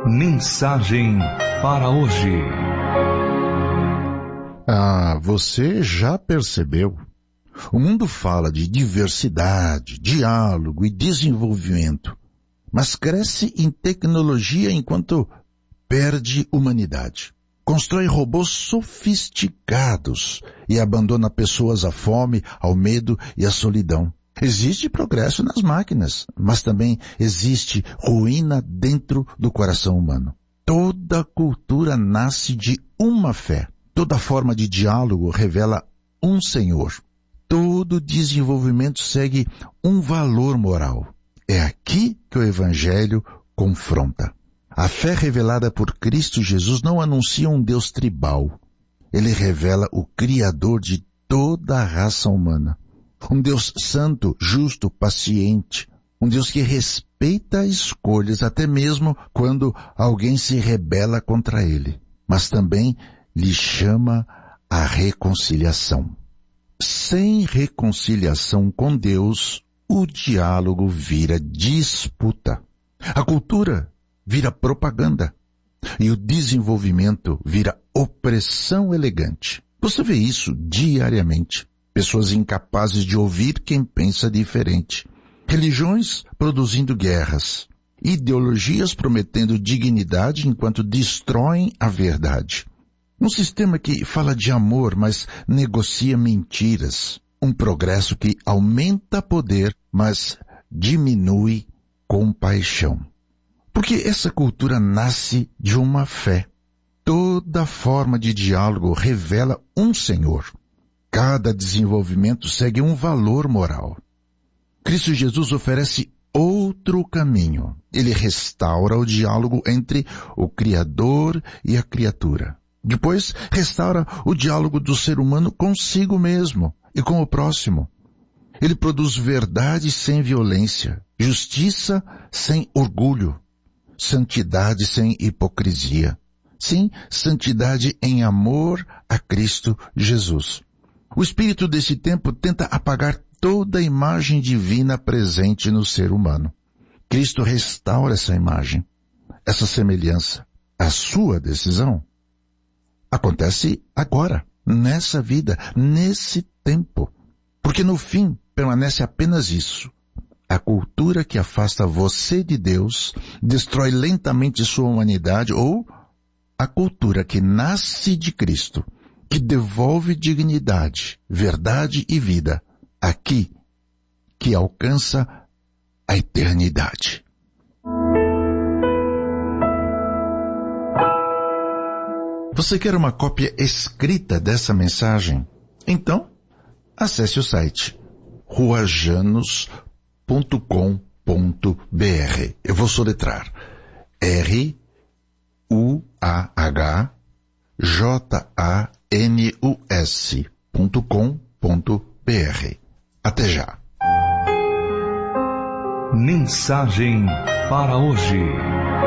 Mensagem para hoje. Você já percebeu? O mundo fala de diversidade, diálogo e desenvolvimento, mas cresce em tecnologia enquanto perde humanidade. Constrói robôs sofisticados e abandona pessoas à fome, ao medo e à solidão. Existe progresso nas máquinas, mas também existe ruína dentro do coração humano. Toda cultura nasce de uma fé. Toda forma de diálogo revela um Senhor. Todo desenvolvimento segue um valor moral. É aqui que o Evangelho confronta. A fé revelada por Cristo Jesus não anuncia um Deus tribal. Ele revela o Criador de toda a raça humana. Um Deus santo, justo, paciente. Um Deus que respeita escolhas até mesmo quando alguém se rebela contra ele. Mas também lhe chama à reconciliação. Sem reconciliação com Deus, o diálogo vira disputa. A cultura vira propaganda. E o desenvolvimento vira opressão elegante. Você vê isso diariamente. Pessoas incapazes de ouvir quem pensa diferente. Religiões produzindo guerras. Ideologias prometendo dignidade enquanto destroem a verdade. Um sistema que fala de amor, mas negocia mentiras. Um progresso que aumenta poder, mas diminui compaixão. Porque essa cultura nasce de uma fé. Toda forma de diálogo revela um Senhor. Cada desenvolvimento segue um valor moral. Cristo Jesus oferece outro caminho. Ele restaura o diálogo entre o Criador e a criatura. Depois, restaura o diálogo do ser humano consigo mesmo e com o próximo. Ele produz verdade sem violência, justiça sem orgulho, santidade sem hipocrisia. Sim, santidade em amor a Cristo Jesus. O espírito desse tempo tenta apagar toda a imagem divina presente no ser humano. Cristo restaura essa imagem, essa semelhança. A sua decisão acontece agora, nessa vida, nesse tempo. Porque no fim permanece apenas isso. A cultura que afasta você de Deus, destrói lentamente sua humanidade, ou a cultura que nasce de Cristo, que devolve dignidade, verdade e vida, aqui, que alcança a eternidade. Você quer uma cópia escrita dessa mensagem? Então, acesse o site ruajanos.com.br. Eu vou soletrar ruajanus.com.br. Até já. Mensagem para hoje.